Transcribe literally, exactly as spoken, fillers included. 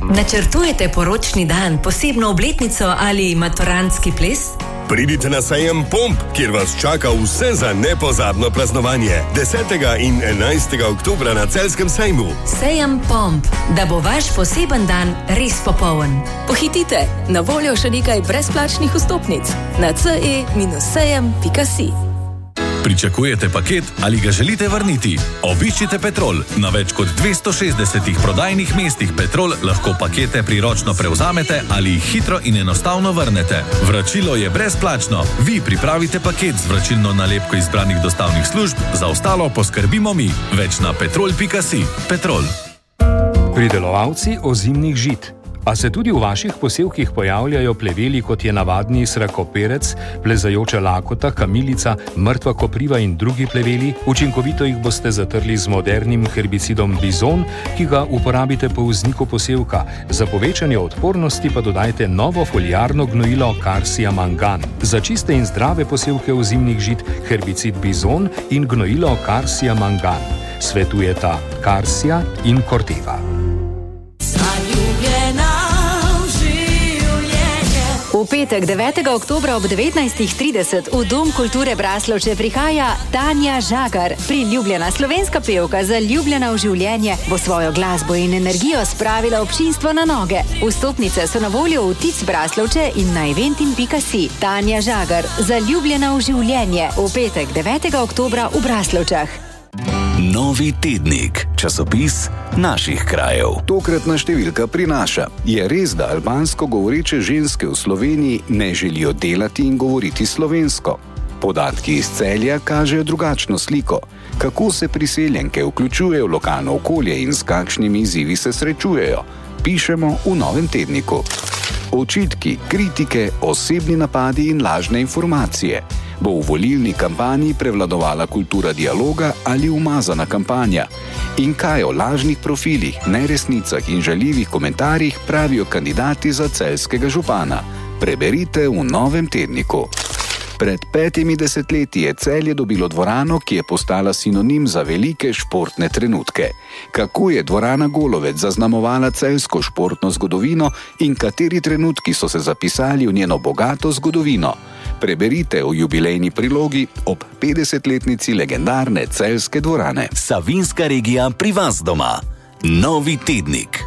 Načrtujete poročni dan, posebno obletnico ali maturantski ples? Pridite na sejem Pomp, kjer vas čaka vse za nepozabno praznovanje. desetega in enajstega oktobra na Celjskem sejmu. Sejem Pomp, da bo vaš poseben dan res popoln. Pohitite, na voljo še nekaj brezplačnih vstopnic na c e sejem pika si. Pričakujete paket ali ga želite vrniti? Obiščite Petrol. Na več kot dvesto šestdesetih prodajnih mestih Petrol lahko pakete priročno prevzamete ali jih hitro in enostavno vrnete. Vračilo je brezplačno. Vi pripravite paket z vračilno nalepko izbranih dostavnih služb, za ostalo poskrbimo mi. Več na petrol pika si. Petrol. Pridelovalci ozimnih žit. A se tudi v vaših posevkih pojavljajo pleveli, kot je navadni srakoperec, plezajoča lakota, kamilica, mrtva kopriva in drugi pleveli? Učinkovito jih boste zatrli z modernim herbicidom Bizon, ki ga uporabite po vzniku posevka. Za povečanje odpornosti pa dodajte novo foliarno gnojilo Karsia Mangan. Za čiste in zdrave posevke ozimnih žit herbicid Bizon in gnojilo Karsia Mangan. Svetujeta Karsia in Corteva. V petek, devetega oktobra ob devetnajstih trideset v Dom kulture Braslovče prihaja Tanja Žagar. Priljubljena slovenska pevka, zaljubljena v življenje, bo svojo glasbo in energijo spravila občinstvo na noge. Vstopnice so na voljo v Tic Braslovče in na eventim pika si. Tanja Žagar, zaljubljena v življenje, v petek, devetega oktobra v Braslovčah. Novi tednik, časopis naših krajev. Tokratna številka prinaša: je res, da albansko govoreče ženske v Sloveniji ne želijo delati in govoriti slovensko? Podatki iz Celja kažejo drugačno sliko. Kako se priseljenke vključujejo v lokalno okolje in s kakšnimi izzivi se srečujejo? Pišemo v novem tedniku. Očitki, kritike, osebni napadi in lažne informacije. Bo v volilni kampanji prevladovala kultura dialoga ali umazana kampanja? In kaj o lažnih profilih, neresnicah in žaljivih komentarjih pravijo kandidati za celjskega župana? Preberite v novem tedniku. Pred petimi desetletji je Celje dobilo dvorano, ki je postala sinonim za velike športne trenutke. Kako je dvorana Golovec zaznamovala celjsko športno zgodovino in kateri trenutki so se zapisali v njeno bogato zgodovino? Preberite v jubilejni prilogi ob petdesetletnici legendarne celjske dvorane. Savinjska regija pri vas doma. Novi tednik.